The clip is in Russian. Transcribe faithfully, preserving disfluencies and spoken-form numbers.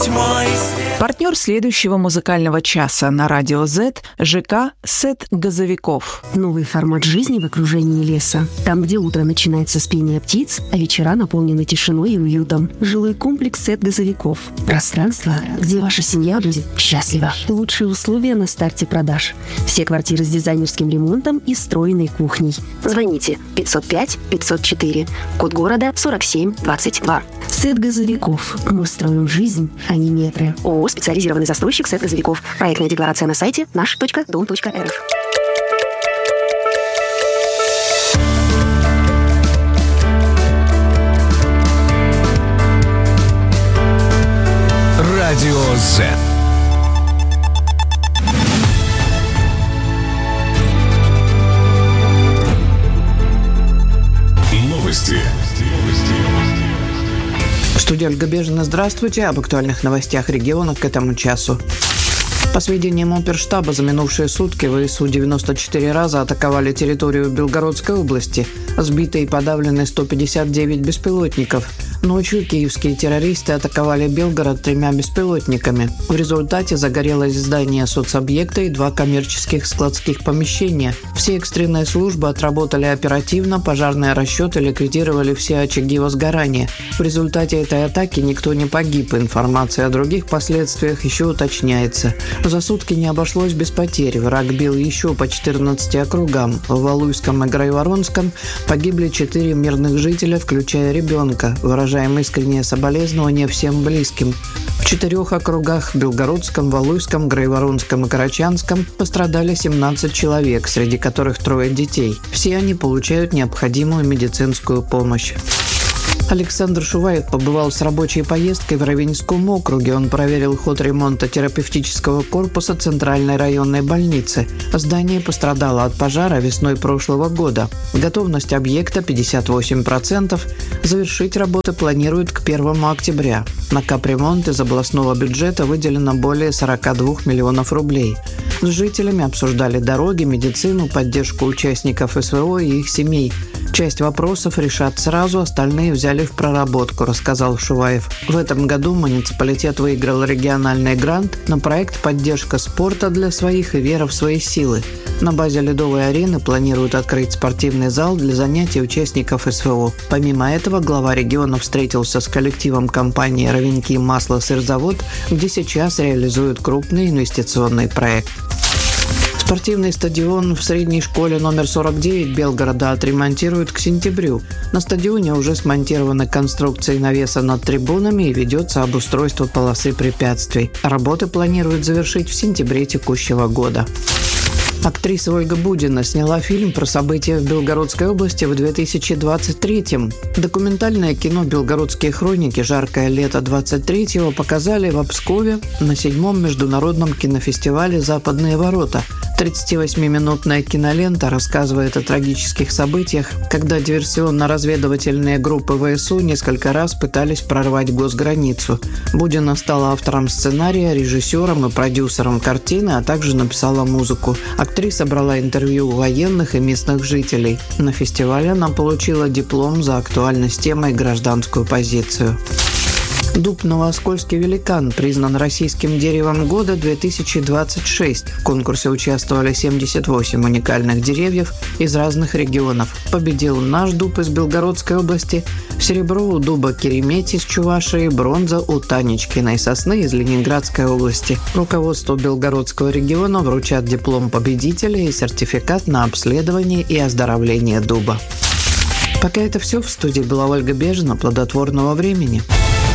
мой свет. Партнер следующего музыкального часа на Радио Z – ЖК «Сет газовиков». Новый формат жизни в окружении леса. Там, где утро начинается с пения птиц, а вечера наполнены тишиной и уютом. Жилой комплекс «Сет газовиков». Пространство, где ваша семья будет счастлива. Лучшие условия на старте продаж. Все квартиры с дизайнерским ремонтом и встроенной кухней. Звоните пятьсот пять пятьсот четыре. Код города сорок семь двадцать два. «Сет газовиков». Мы строим жизнь, а не метры. ООО «Специализированный застройщик «Сет газовиков». Проектная декларация на сайте наш точка дом точка эр эф. Радио Z. Новости. Студия Ольга Бежина, здравствуйте. Об актуальных новостях региона к этому часу. По сведениям оперштаба, за минувшие сутки ВСУ девяносто четыре раза атаковали территорию Белгородской области. Сбиты и подавлены сто пятьдесят девять беспилотников. Ночью киевские террористы атаковали Белгород тремя беспилотниками. В результате загорелось здание соцобъекта и два коммерческих складских помещения. Все экстренные службы отработали оперативно, пожарные расчеты ликвидировали все очаги возгорания. В результате этой атаки никто не погиб. Информация о других последствиях еще уточняется. За сутки не обошлось без потерь. Враг бил еще по четырнадцати округам. В Валуйском и Грайворонском погибли четыре мирных жителя, включая ребенка. Выражаем искреннее соболезнование всем близким. В четырех округах – Белгородском, Валуйском, Грайворонском и Карачанском – пострадали семнадцать человек, среди которых трое детей. Все они получают необходимую медицинскую помощь. Александр Шуваев побывал с рабочей поездкой в Равенском округе. Он проверил ход ремонта терапевтического корпуса Центральной районной больницы. Здание пострадало от пожара весной прошлого года. Готовность объекта пятьдесят восемь процентов. Завершить работы планируют к первому октября. На капремонт из областного бюджета выделено более сорок два миллионов рублей. С жителями обсуждали дороги, медицину, поддержку участников СВО и их семей. Часть вопросов решат сразу, остальные взяли в проработку, рассказал Шуваев. В этом году муниципалитет выиграл региональный грант на проект «Поддержка спорта для своих и вера в свои силы». На базе ледовой арены планируют открыть спортивный зал для занятий участников СВО. Помимо этого, глава региона встретился с коллективом компании «Равенки масло-сырзавод», где сейчас реализуют крупный инвестиционный проект. Спортивный стадион в средней школе номер сорок девять Белгорода отремонтируют к сентябрю. На стадионе уже смонтированы конструкции навеса над трибунами и ведется обустройство полосы препятствий. Работы планируют завершить в сентябре текущего года. Актриса Ольга Будина сняла фильм про события в Белгородской области в две тысячи двадцать третьем. Документальное кино «Белгородские хроники. Жаркое лето двадцать третьего» показали в Пскове на седьмом международном кинофестивале «Западные ворота». тридцативосьмиминутная кинолента рассказывает о трагических событиях, когда диверсионно-разведывательные группы ВСУ несколько раз пытались прорвать госграницу. Будина стала автором сценария, режиссером и продюсером картины, а также написала музыку. Актриса брала интервью у военных и местных жителей. На фестивале она получила диплом за актуальность темы и гражданскую позицию. Дуб «Новооскольский великан» признан российским деревом года две тысячи двадцать шесть. В конкурсе участвовали семьдесят восемь уникальных деревьев из разных регионов. Победил наш дуб из Белгородской области, серебро у дуба Кереметь из Чувашии, бронза у Танечкиной сосны из Ленинградской области. Руководству Белгородского региона вручат диплом победителя и сертификат на обследование и оздоровление дуба. Пока это все. В студии была Ольга Бежина. Плодотворного времени.